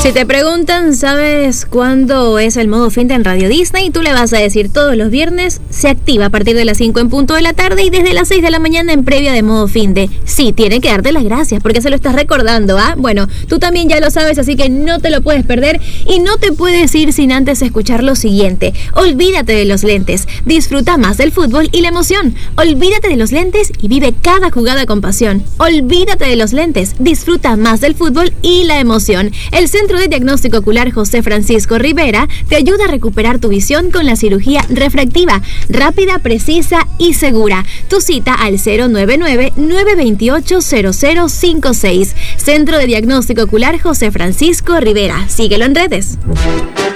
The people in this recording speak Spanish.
Si te preguntan, ¿sabes cuándo es el modo fin de en Radio Disney? Tú le vas a decir todos los viernes, se activa a partir de las 5 en punto de la tarde y desde las 6 de la mañana en previa de modo fin de. Sí, tiene que darte las gracias porque se lo estás recordando, ¿ah? Bueno, tú también ya lo sabes, así que no te lo puedes perder y no te puedes ir sin antes escuchar lo siguiente. Olvídate de los lentes, disfruta más del fútbol y la emoción. Olvídate de los lentes y vive cada jugada con pasión. Olvídate de los lentes, disfruta más del fútbol y la emoción. El Centro de Diagnóstico Ocular José Francisco Rivera te ayuda a recuperar tu visión con la cirugía refractiva, rápida, precisa y segura. Tu cita al 099-928-0056. Centro de Diagnóstico Ocular José Francisco Rivera. Síguelo en redes.